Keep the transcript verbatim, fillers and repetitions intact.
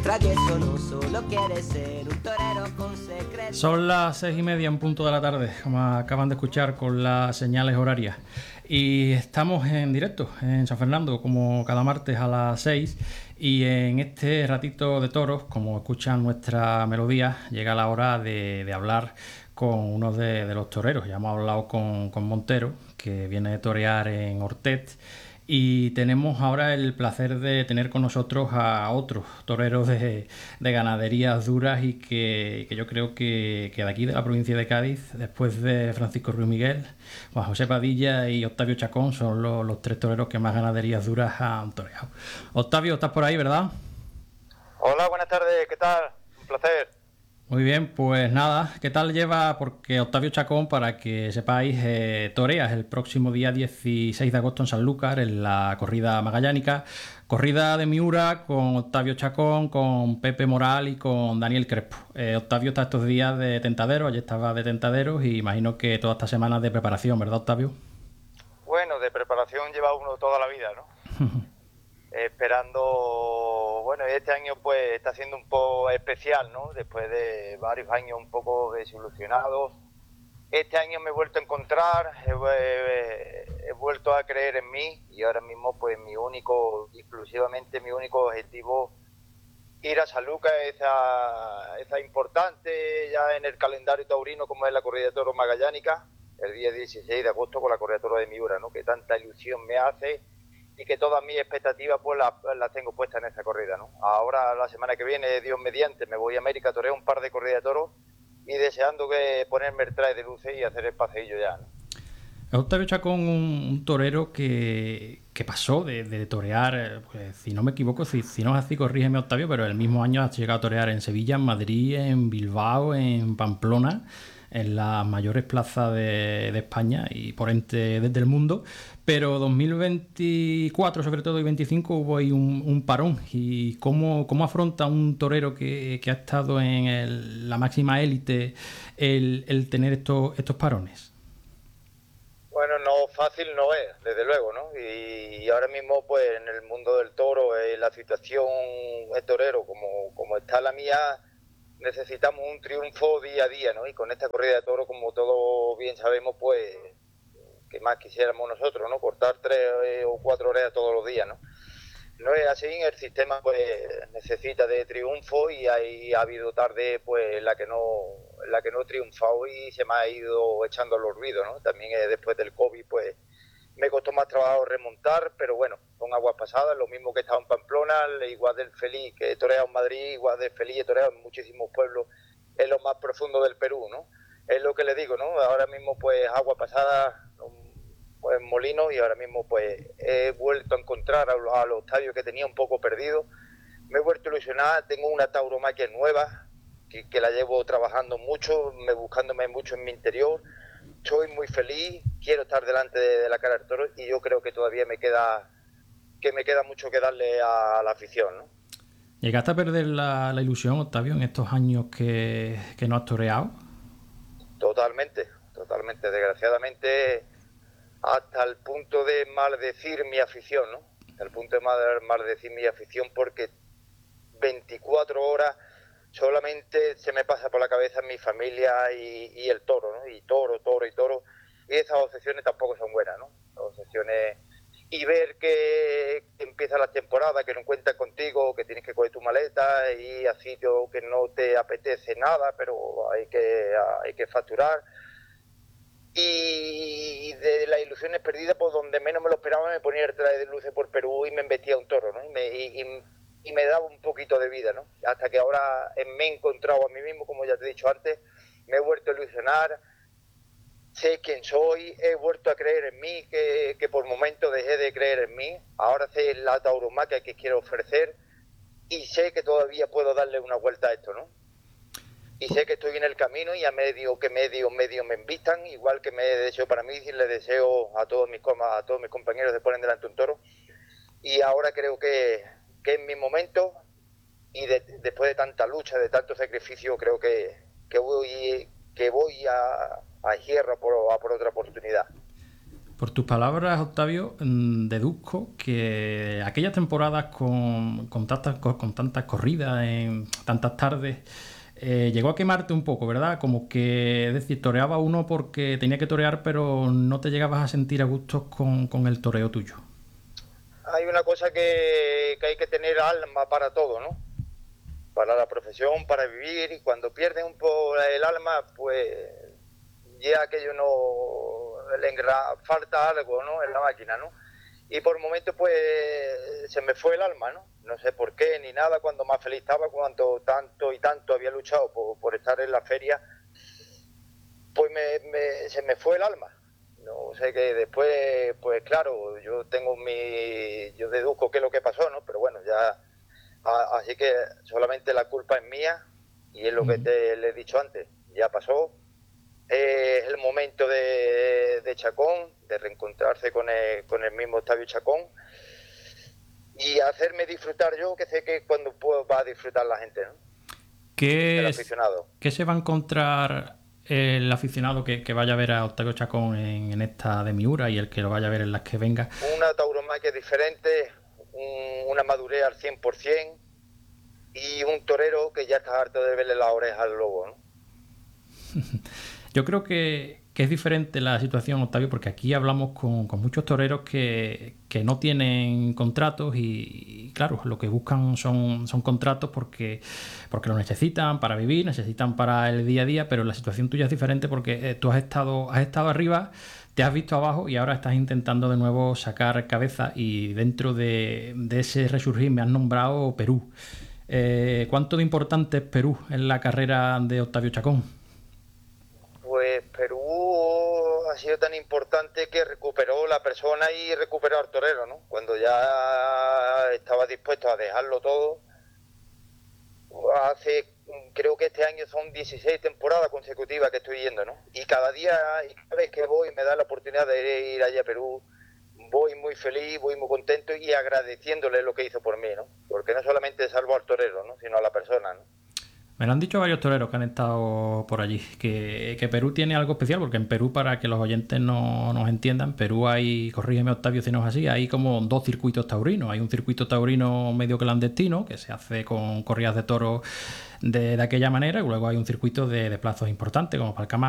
travieso no solo quiere ser un torero con secreto. Son las seis y media en punto de la tarde, como acaban de escuchar con las señales horarias. Y estamos en directo en San Fernando, como cada martes a las seis. Y en este ratito de toros, como escuchan nuestra melodía, llega la hora de, de hablar con uno de, de los toreros. Ya hemos hablado con, con Montero, que viene a torear en Ortet. Y tenemos ahora el placer de tener con nosotros a otros toreros de, de ganaderías duras y que, que yo creo que, que de aquí, de la provincia de Cádiz, después de Francisco Ruiz Miguel, Juan José Padilla y Octavio Chacón, son los, los tres toreros que más ganaderías duras han toreado. Octavio, estás por ahí, ¿verdad? Hola, buenas tardes, ¿qué tal? Un placer. Muy bien, pues nada, ¿qué tal lleva? Porque Octavio Chacón, para que sepáis, eh, toreas el próximo día dieciséis de agosto en Sanlúcar, en la corrida magallánica, corrida de Miura con Octavio Chacón, con Pepe Moral y con Daniel Crespo. Eh, Octavio está estos días de tentadero, ayer estaba de tentaderos y imagino que toda esta semana de preparación, ¿verdad, Octavio? Bueno, de preparación lleva uno toda la vida, ¿no? Esperando, bueno, este año pues está siendo un poco especial, ¿no? Después de varios años un poco desilusionados. Este año me he vuelto a encontrar, he, he, he vuelto a creer en mí y ahora mismo pues mi único, exclusivamente mi único objetivo, ir a Sanlúcar, esa, esa importante ya en el calendario taurino como es la corrida de toros magallánica, el día dieciséis de agosto con la corrida de toros de Miura, ¿no? Que tanta ilusión me hace y que todas mis expectativas pues las, las tengo puestas en esa corrida, ¿no? Ahora la semana que viene, Dios mediante, me voy a América a torear un par de corridas de toros y deseando que ponerme el traje de luces y hacer el paseillo ya, ¿no? Octavio Chacón, un, un torero que, que pasó de, de torear, pues, si no me equivoco, si, si no es así, corrígeme Octavio, pero el mismo año has llegado a torear en Sevilla, en Madrid, en Bilbao, en Pamplona, en las mayores plazas de, de España y por ente desde el mundo, pero dos mil veinticuatro sobre todo y veinticinco hubo ahí un, un parón. ¿Y cómo, cómo afronta un torero que, que ha estado en el, la máxima élite el, el tener estos, estos parones? Bueno, no fácil no es, desde luego, ¿no? Y, y ahora mismo, pues, en el mundo del toro, eh, la situación de torero, como, como está la mía, necesitamos un triunfo día a día, ¿no? Y con esta corrida de toro, como todos bien sabemos, pues, que más quisiéramos nosotros, ¿no? Cortar tres eh, o cuatro horas todos los días, ¿no? No es así, el sistema, pues, necesita de triunfo y hay, ha habido tarde, pues, la que no la que no he triunfado y se me ha ido echando al olvido, ¿no? También eh, después del COVID, pues, me costó más trabajo remontar, pero bueno, son aguas pasadas, lo mismo que he estado en Pamplona, igual del feliz que he toreado en Madrid, igual del feliz he toreado en muchísimos pueblos, en lo más profundo del Perú, ¿no? Es lo que le digo, ¿no? Ahora mismo, pues, agua pasada, pues, molino, y ahora mismo, pues, he vuelto a encontrar a los, a los Octavio que tenía un poco perdido, me he vuelto a ilusionar, tengo una tauromaquia nueva, que, que la llevo trabajando mucho, me buscándome mucho en mi interior. Soy muy feliz, quiero estar delante de, de la cara del toro y yo creo que todavía me queda que me queda mucho que darle a, a la afición, ¿no? ¿Llegaste a perder la, la ilusión, Octavio, en estos años que, que no has toreado? Totalmente, totalmente. Desgraciadamente, hasta el punto de maldecir mi afición, ¿no? Hasta el punto de maldecir mi afición porque veinticuatro horas solamente se me pasa por la cabeza mi familia y, y el toro, ¿no? Y toro, toro y toro. Y esas obsesiones tampoco son buenas, ¿no? Las obsesiones... Y ver que, que empieza la temporada, que no cuentan contigo, que tienes que coger tu maleta y a sitio que no te apetece nada, pero hay que, hay que facturar. Y de las ilusiones perdidas, pues donde menos me lo esperaba, me ponía el traje de luces por Perú y me embestía un toro, ¿no? Y me, y, y, y me daba un poquito de vida, ¿no? Hasta que ahora me he encontrado a mí mismo, como ya te he dicho antes, me he vuelto a ilusionar, sé quién soy, he vuelto a creer en mí, que, que por momentos dejé de creer en mí, ahora sé la tauromaquia que quiero ofrecer y sé que todavía puedo darle una vuelta a esto, ¿no? Y sé que estoy en el camino y a medio que medio, medio me invitan, igual que me deseo para mí y le deseo a todos mis, a todos mis compañeros que ponen delante un toro. Y ahora creo que, que es mi momento y de, después de tanta lucha, de tanto sacrificio, creo que, que voy, que voy a, a hierro por, a por otra oportunidad. Por tus palabras, Octavio, mm, deduzco que aquellas temporadas con, con, tantas, con, con tantas corridas en tantas tardes eh, llegó a quemarte un poco, ¿verdad? Como que, es decir, toreaba uno porque tenía que torear, pero no te llegabas a sentir a gustos con, con el toreo tuyo. Hay una cosa que, que hay que tener alma para todo, ¿no? Para la profesión, para vivir, y cuando pierdes un poco el alma, pues ya aquello no le engra- falta algo, ¿no? En la máquina, ¿no? Y por momentos, pues, se me fue el alma, ¿no? No sé por qué ni nada, cuando más feliz estaba, cuando tanto y tanto había luchado por, por estar en la feria, pues me, me, se me fue el alma. No sé, que después, pues claro, yo tengo mi, yo deduzco qué es lo que pasó, ¿no? Pero bueno, ya, a, así que solamente la culpa es mía, y es lo que te le he dicho antes, ya pasó. Eh, es el momento de, de Chacón, de reencontrarse con el, con el mismo Octavio Chacón, y hacerme disfrutar yo, que sé que cuando puedo va a disfrutar la gente, ¿no? ¿Qué, El es- aficionado. ¿Qué se va a encontrar el aficionado que, que vaya a ver a Octavio Chacón en, en esta de Miura y el que lo vaya a ver en las que venga? Una tauromaquia diferente, un- una madurez al cien por ciento, y un torero que ya está harto de verle las orejas al lobo, ¿no? Yo creo que, que es diferente la situación, Octavio, porque aquí hablamos con, con muchos toreros que, que no tienen contratos y, y, claro, lo que buscan son, son contratos porque, porque lo necesitan para vivir, necesitan para el día a día, pero la situación tuya es diferente porque eh, tú has estado, has estado arriba, te has visto abajo y ahora estás intentando de nuevo sacar cabeza, y dentro de, de ese resurgir me has nombrado Perú. Eh, ¿Cuánto de importante es Perú en la carrera de Octavio Chacón? Pues Perú ha sido tan importante que recuperó la persona y recuperó al torero, ¿no? Cuando ya estaba dispuesto a dejarlo todo. Hace, creo que este año son dieciséis temporadas consecutivas que estoy yendo, ¿no? Y cada día, y cada vez que voy, me da la oportunidad de ir allá a Perú. Voy muy feliz, voy muy contento y agradeciéndole lo que hizo por mí, ¿no? Porque no solamente salvo al torero, ¿no? Sino a la persona, ¿no? Me lo han dicho varios toreros que han estado por allí, que, que Perú tiene algo especial, porque en Perú, para que los oyentes no nos entiendan, Perú hay, corrígeme Octavio si no es así, hay como dos circuitos taurinos. Hay un circuito taurino medio clandestino, que se hace con corridas de toros de, de aquella manera, y luego hay un circuito de, de plazos importantes, como Palcamar,